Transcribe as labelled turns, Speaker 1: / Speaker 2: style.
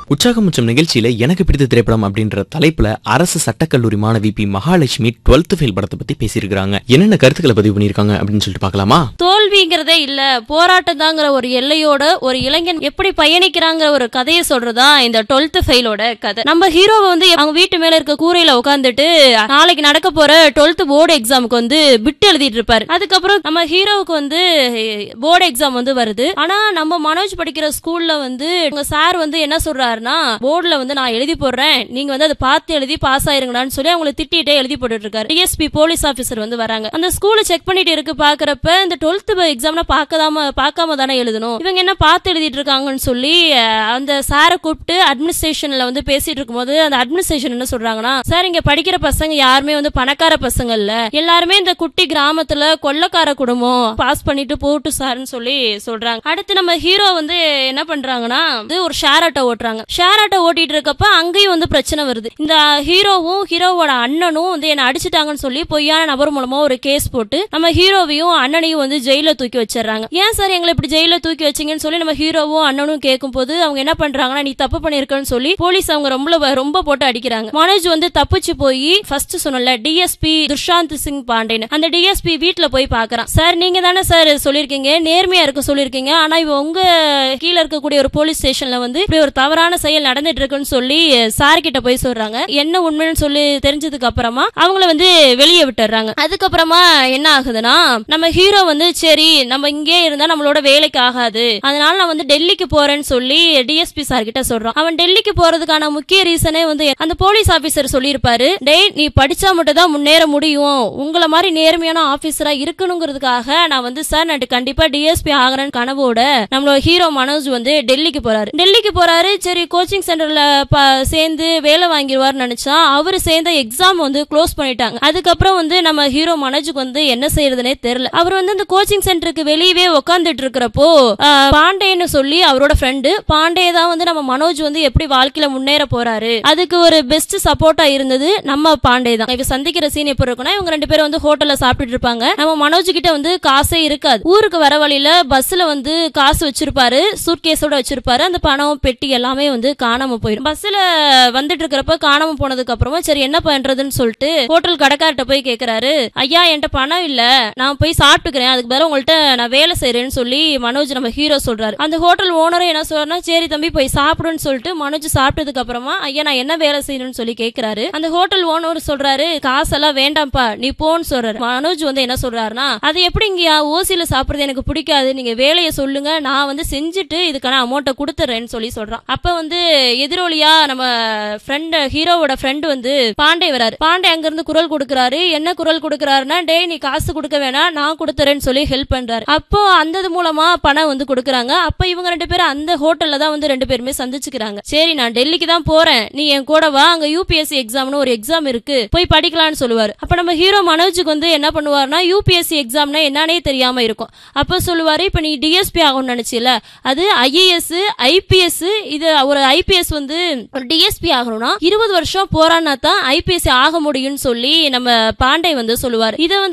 Speaker 1: உற்சாகம் உச்சம் நிகழ்ச்சியில எனக்கு பிடித்த திரைப்படம் அப்படின்ற தலைப்புல அரசு சட்டக்கல்லூரி மாணவி பி மகாலட்சுமி 12th ஃபெயில் படத்தை பத்தி பேசியிருக்காங்க. என்னென்ன கருத்துக்களை பதிவு பண்ணிருக்காங்க அப்படின்னு சொல்லிட்டு பார்க்கலாமா?
Speaker 2: தோல்விங்கிறதே இல்ல, போராட்டம் தாங்கிற ஒரு எல்லையோட ஒரு இளைஞன் எப்படி பயணிக்கிறாங்கிற ஒரு கதையை சொல்றதா இந்த 12th ஃபெயிலோட கதை. நம்ம ஹீரோவை வந்து அவங்க வீட்டு மேல இருக்க கூரையில உட்காந்துட்டு நாளைக்கு நடக்க போற 12th போர்டு எக்ஸாமுக்கு வந்து பிட் எழுதிட்டு இருப்பாரு. அதுக்கப்புறம் நம்ம ஹீரோவுக்கு வந்து போர்டு எக்ஸாம் வந்து வருது. ஆனா நம்ம மனோஜ் படிக்கிற ஸ்கூல்ல வந்து உங்க சார் வந்து என்ன சொல்றாருன்னா, போர்டுல வந்து நான் எழுதி போடுறேன், நீங்க வந்து அதை பார்த்து எழுதி பாஸ் ஆயிருங்கன்னு சொல்லி அவங்களை திட்டிட்டே எழுதி போட்டுட்டு இருக்காரு. டிஎஸ்பி போலீஸ் ஆபீசர் வந்து வராங்க. அந்த ஸ்கூலை செக் பண்ணிட்டு இருக்கு. பாக்குறப்ப இந்த 12th எக்ஸாம்னா பார்க்காம தானே எழுதணும், இவங்க என்ன பார்த்து எழுதிட்டு இருக்காங்கன்னு சொல்லி அந்த சாரை கூப்பிட்டு அட்மினிஸ்ட்ரேஷன்ல வந்து பேசிட்டு இருக்கும்போது அந்த அட்மினிஸ்ட்ரேஷன் என்ன சொல்றாங்கன்னா, சார் இங்க படிக்கிற பசங்க யாருமே வந்து பணக்கார பசங்க இல்ல, எல்லாருமே இந்த குட்டி கிராமத்துல கொள்ளக்கார குடும்பம், பாஸ் பண்ணிட்டு போட்டு சார்னு சொல்லி சொல்றாங்க. அடுத்து நம்ம ஹீரோ வந்து என்ன பண்றாங்கன்னா ஒரு ஷேர் ஆட்டோ ஓட்டுறாங்க. ஷேர் ஆட்டோ ஓட்டிட்டு இருக்கப்ப அங்கேயும் வந்து பிரச்சனை வருது. இந்த ஹீரோவும் ஹீரோவோட அண்ணனும் வந்து என்ன அடிச்சுட்டாங்கன்னு சொல்லி பொய்யான நபர் மூலமா ஒரு கேஸ் போட்டு நம்ம ஹீரோவையும் அண்ணனையும் வந்து ஜெயில தூக்கி வச்சிடறாங்க. ஏன் சார் எங்களை இப்படி ஜெயில தூக்கி வச்சீங்கன்னு சொல்லி நம்ம ஹீரோவும் அண்ணனும் கேட்கும் போது அவங்க என்ன பண்றாங்கன்னா, நீ தப்பு பண்ணிருக்கன்னு சொல்லி போலீஸ் அவங்க ரொம்ப போட்டு அடிக்கிறாங்க. மனோஜ் வந்து தப்பிச்சு போய் ஃபர்ஸ்ட் சொன்னல டிஎஸ்பி துஷாந்த் சிங் பாண்டேன்னு அந்த டிஎஸ்பி வீட்டுல போய் பாக்குறான். சார் நீங்க தானே சார் சொல்லிருக்கீங்க, நேர்மையா இருக்க சொல்லிருக்கீங்க, ஆனா இவ உங்க கீழ இருக்கக்கூடிய ஒரு போலீஸ் ஸ்டேஷன்ல வந்து இப்படி ஒரு தவறான செயல் நடந்துட்டு இருக்குன்னு சொல்லி சார் கிட்ட போய் சொல்றாங்க. என்ன உண்மைன்னு சொல்லி தெரிஞ்சதுக்கு அப்புறமா அவங்கள வந்து வெளியே விட்டுறாங்க. அதுக்கப்புறமா என்ன ஆகுதுன்னா, நம்ம ஹீரோ வந்து சரி நம்ம இங்கே இருந்தா நம்மளோட வேலைக்கு ஆகாது, அதனால நான் வந்து டெல்லிக்கு போறேன்னு சொல்லி டிஎஸ்பி சார் கிட்ட சொல்றான். அவன் டெல்லிக்கு போறதுக்கான முக்கிய ரீசனே வந்து அந்த போலீஸ் ஆபீசர் சொல்லியிருப்பாரு, டேய் நீ படிச்சா மட்டும் தான் முன்னேற முடியும், உங்களை மாதிரி நேர்மையான ஆபீசரா இருக்கணுங்கிறதுக்காக நான் வந்து சார் நான் கண்டிப்பா டிஎஸ்பி ஆகிறேன்னு கனவோட நம்மளோட ஹீரோ மனோஜ் வந்து டெல்லிக்கு போறாரு. சரி கோச்சிங் சென்டர்ல சேர்ந்து வேலை வாங்கிடுவார்னு நினைச்சா அவரு சேர்ந்த எக்ஸாம் வந்து க்ளோஸ் பண்ணிட்டாங்க. அதுக்கப்புறம் வந்து நம்ம ஹீரோ மனோஜுக்கு வந்து என்ன செய்யறதுனே தெரியல. அவர் வந்து அந்த கோச்சிங் சென்டருக்கு வெளியவே உட்காந்துட்டு இருக்கிறப்போ பாண்டேன்னு சொல்லி அவரோட ஃப்ரெண்டு பாண்டே தான் வந்து நம்ம மனோஜ் வந்து எப்படி வாழ்க்கையில முன்னேற போறாரு அதுக்கு ஒரு பெஸ்ட் சப்போர்ட்டா இருந்தது நம்ம பாண்டே தான். இவ சந்திக்கிற சீன் எப்படி இருக்குன்னா, இவங்க ரெண்டு பேரும் வந்து ஹோட்டல்ல சாப்பிட்டு இருப்பாங்க. நம்ம மனோஜ் கிட்ட வந்து காசே இருக்காது. ஊருக்கு வர வழியில பஸ்ல வந்து காசு வச்சிருப்பாரு, சூட்கேஸோட வச்சிருப்பாரு. அந்த பணம் பெட்டி எல்லாமே வந்து காணாம போயிடும். பஸ்ல வந்துட்டு இருக்கிறப்ப காணாம போனதுக்கு அப்புறமா சரி என்ன பண்றதுன்னு சொல்லிட்டு ஹோட்டல் கடைக்கார்ட்ட போய் கேக்குறாரு, ஐயா என்கிட்ட பணம் இல்ல, நான் போய் சாப்பிட்டுக்கிறேன், அதுக்கு பதிலா உங்கள்ட்ட நான் வேலை செய்யறேன்னு சொல்லி மனோஜ் நம்ம ஹீரோ சொல்றாரு. அந்த ஹோட்டல் ஓனரும் என்ன சொல்றாருன்னா, சரி தம்பி போய் சாப்பிடுன்னு சொல்லிட்டு மனோஜ் சாப்பிட்டதுக்கு அப்புறமா ஐயா நான் என்ன வேலை செய்யணும்னு சொல்லி கேக்குறாரு. அந்த ஹோட்டல் ஓனர் சொல்றாரு, காசெல்லாம் வேண்டாம்ப்பா நீ போன்னு சொல்றாரு. மனோஜ் வந்து என்ன சொல்றாருன்னா, அது எப்படி இங்கயா ஓசியில சாப்பிடுறது எனக்கு பிடிக்காது, நீங்க வேலையை சொல்லுங்க, நான் வந்து செஞ்சுட்டு இதுக்கான அமௌண்ட்டை கொடுத்துறேன்னு சொல்லி சொல்றான். அப்ப வந்து எதிரொலியா நம்ம ஃப்ரெண்ட் ஹீரோவோட ஃப்ரெண்ட் வந்து பாண்டே வராரு. பாண்டே அங்க இருந்து குரல் கொடுக்கறாரு. என்ன குரல் கொடுக்கறாருன்னா, டேய் நீ காசு கொடுக்க வேணாம் நான் கொடுத்துறேன்னு சொல்லி ஹெல்ப் பண்றாரு. அப்போ அந்த மூலமா பணம் வந்து கொடுக்கறாங்க. அப்ப இவங்க ரெண்டு பேரும் அந்த ஹோட்டல்ல தான் வந்து ரெண்டு பேருமே சந்திச்சுக்கிறாங்க. சரி நான் டெல்லிக்கு தான் போறேன், நீ என் கூட வா, அங்க யூபிஎஸ்சி எக்ஸாம்னு ஒரு எக்ஸாம் இருக்கு, போய் படிக்கலாம்னு சொல்லுவாரு. அப்ப நம்ம ஹீரோ மனோஜுக்கு வந்து என்ன பண்ணுவாருன்னா, யூபிஎஸ்சி எக்ஸாம்னா என்னன்னே தெரியாம இருக்கும். அப்ப சொல்லுவாரு, இப்ப நீ டிஎஸ்பி ஆகணும்னு நினைச்சில, அது ஐஏஎஸ் ஐபிஎஸ், இது ஒரு ஐபிஎஸ் வந்து ஒரு டிஎஸ்பி ஆகணும்னா 20 வருஷம் போராடினா தான் ஐபிஎஸ் ஆக முடியும்னு சொல்லி நம்ம பாண்டே வந்து சொல்லுவார். இதை வந்து